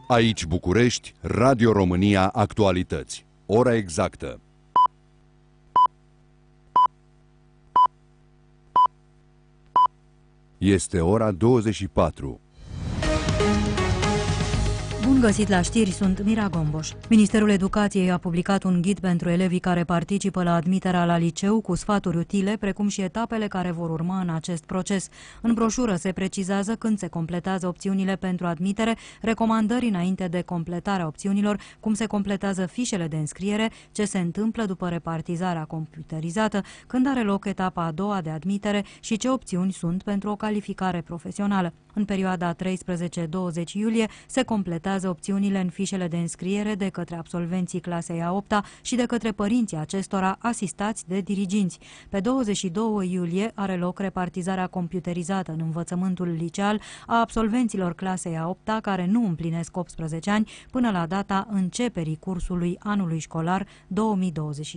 Aici București, Radio România Actualități. Ora exactă. Este ora 24. Bun găsit la știri, sunt Mira Gomboș. Ministerul Educației a publicat un ghid pentru elevii care participă la admiterea la liceu cu sfaturi utile, precum și etapele care vor urma în acest proces. În broșură se precizează când se completează opțiunile pentru admitere, recomandări înainte de completarea opțiunilor, cum se completează fișele de înscriere, ce se întâmplă după repartizarea computerizată, când are loc etapa a doua de admitere și ce opțiuni sunt pentru o calificare profesională. În perioada 13-20 iulie se completează opțiunile în fișele de înscriere de către absolvenții clasei a 8-a și de către părinții acestora asistați de diriginți. Pe 22 iulie are loc repartizarea computerizată în învățământul liceal a absolvenților clasei a 8-a care nu împlinesc 18 ani până la data începerii cursului anului școlar 2026.